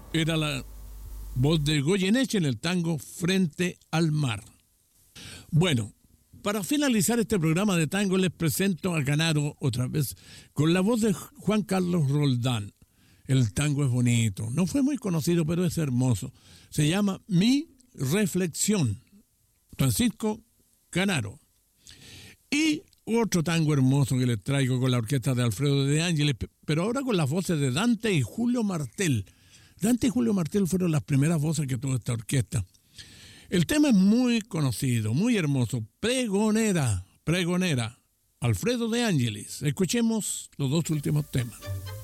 Era la voz de Goyeneche en el tango Frente al Mar. Bueno, para finalizar este programa de tango les presento a Canaro otra vez con la voz de Juan Carlos Roldán. El tango es bonito, no fue muy conocido pero es hermoso. Se llama Mi Reflexión, Francisco Canaro. Y otro tango hermoso que les traigo con la orquesta de Alfredo de Ángeles, pero ahora con las voces de Dante y Julio Martel. Dante y Julio Martel fueron las primeras voces que tuvo esta orquesta. El tema es muy conocido, muy hermoso. Pregonera, Pregonera, Alfredo de Ángeles. Escuchemos los dos últimos temas.